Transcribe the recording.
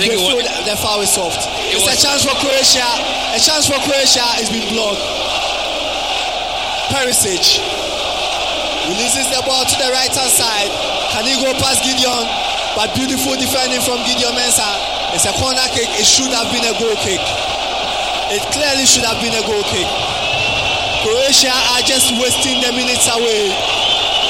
think they feel that their foul is soft. It's a chance for Croatia. A chance for Croatia is being blocked. Perisic releases the ball to the right hand side. Can he go past Gideon? But beautiful defending from Gideon Mensah. It's a corner kick. It should have been a goal kick. It clearly should have been a goal kick. Croatia are just wasting the minutes away.